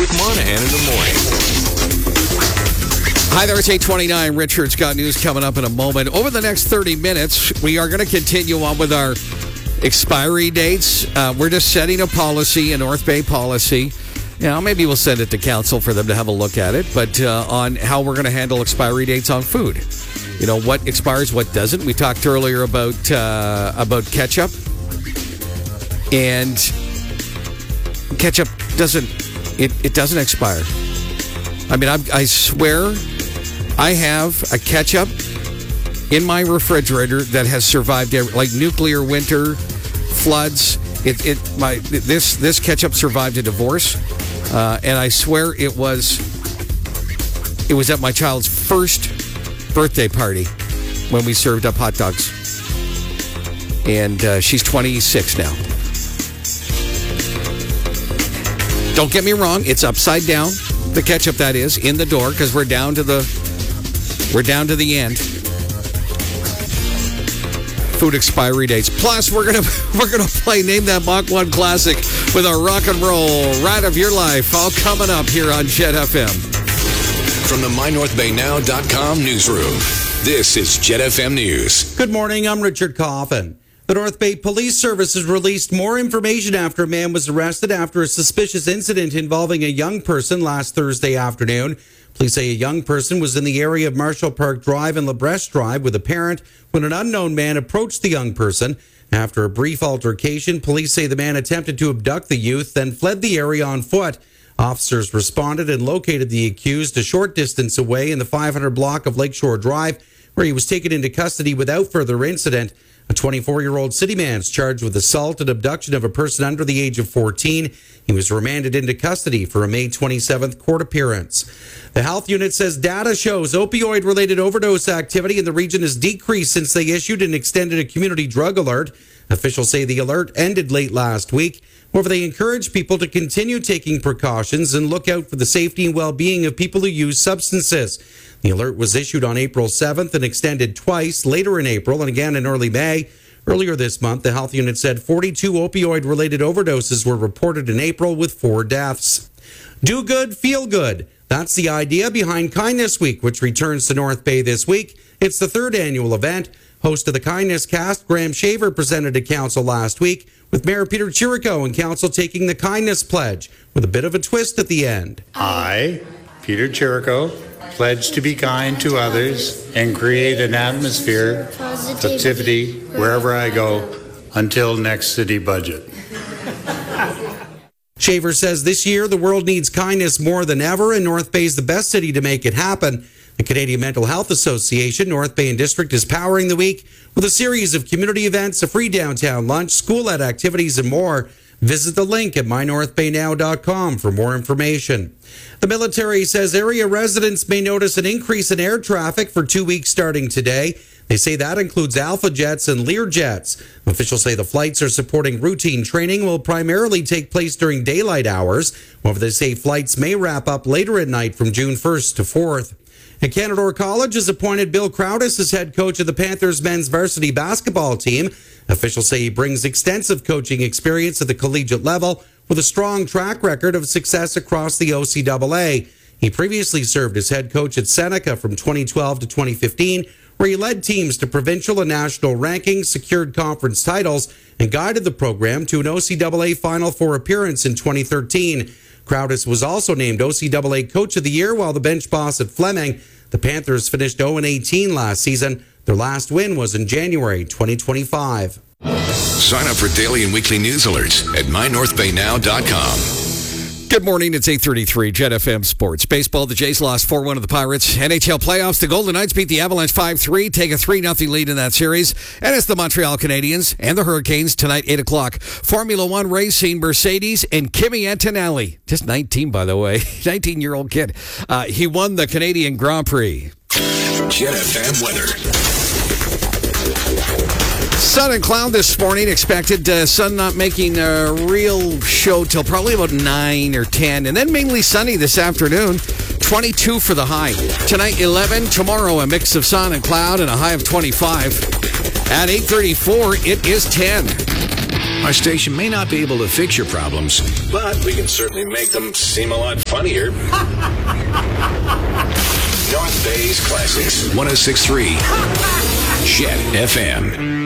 with Monahan in the morning. Hi there, it's 8:29. Richard's got news coming up in a moment. Over the next 30 minutes, we are going to continue on with our expiry dates. We're just setting a policy, a North Bay policy. Maybe we'll send it to council for them to have a look at it, but on how we're going to handle expiry dates on food. What expires, what doesn't. We talked earlier about ketchup. And ketchup doesn't expire. I mean, I swear I have a ketchup in my refrigerator that has survived like nuclear winter, floods. This ketchup survived a divorce, and I swear it was at my child's first birthday party when we served up hot dogs, and she's 26 now. Don't get me wrong; it's upside down. The ketchup, that is, in the door, because we're down to the end. Food expiry dates. Plus, we're gonna play Name That Mach 1 Classic with our rock and roll ride of your life, all coming up here on Jet FM. From the MyNorthBayNow.com newsroom, this is Jet FM News. Good morning, I'm Richard Coffin. The North Bay Police Service has released more information after a man was arrested after a suspicious incident involving a young person last Thursday afternoon. Police say a young person was in the area of Marshall Park Drive and LeBreche Drive with a parent when an unknown man approached the young person. After a brief altercation, police say the man attempted to abduct the youth, then fled the area on foot. Officers responded and located the accused a short distance away in the 500 block of Lakeshore Drive, where he was taken into custody without further incident. A 24-year-old city man is charged with assault and abduction of a person under the age of 14. He was remanded into custody for a May 27th court appearance. The health unit says data shows opioid-related overdose activity in the region has decreased since they issued and extended a community drug alert. Officials say the alert ended late last week. However, they encourage people to continue taking precautions and look out for the safety and well-being of people who use substances. The alert was issued on April 7th and extended twice, later in April and again in early May. Earlier this month, the health unit said 42 opioid-related overdoses were reported in April, with 4 deaths. Do good, feel good. That's the idea behind Kindness Week, which returns to North Bay this week. It's the 3rd annual event. Host of the Kindness Cast, Graham Shaver, presented to Council last week, with Mayor Peter Chirico and Council taking the Kindness Pledge, with a bit of a twist at the end. I, Peter Chirico, pledge to be kind to others and create an atmosphere of positivity wherever I go until next city budget. Shaver says this year the world needs kindness more than ever, and North Bay is the best city to make it happen. The Canadian Mental Health Association, North Bay and District, is powering the week with a series of community events, a free downtown lunch, school-led activities, and more. Visit the link at mynorthbaynow.com for more information. The military says area residents may notice an increase in air traffic for 2 weeks starting today. They say that includes Alpha Jets and Lear Jets. Officials say the flights are supporting routine training will primarily take place during daylight hours. However, they say flights may wrap up later at night from June 1st to 4th. And Canadore College has appointed Bill Crowdis as head coach of the Panthers men's varsity basketball team. Officials say he brings extensive coaching experience at the collegiate level with a strong track record of success across the OCAA. He previously served as head coach at Seneca from 2012 to 2015, where he led teams to provincial and national rankings, secured conference titles, and guided the program to an OCAA Final Four appearance in 2013. Crowdis was also named OCAA Coach of the Year while the bench boss at Fleming. The Panthers finished 0-18 last season. Their last win was in January 2025. Sign up for daily and weekly news alerts at mynorthbaynow.com. Good morning, it's 8:33, Jet FM Sports. Baseball, the Jays lost 4-1 to the Pirates. NHL playoffs, the Golden Knights beat the Avalanche 5-3, take a 3-0 lead in that series. And it's the Montreal Canadiens and the Hurricanes tonight, 8 o'clock. Formula One racing, Mercedes and Kimi Antonelli, just 19, by the way, 19-year-old kid. He won the Canadian Grand Prix. Jet FM weather. Sun and cloud this morning expected. Sun not making a real show till probably about 9 or 10. And then mainly sunny this afternoon. 22 for the high. Tonight, 11. Tomorrow, a mix of sun and cloud and a high of 25. At 8:34, it is 10. Our station may not be able to fix your problems, but we can certainly make them seem a lot funnier. North Bay's Classics, 106.3 Jet FM.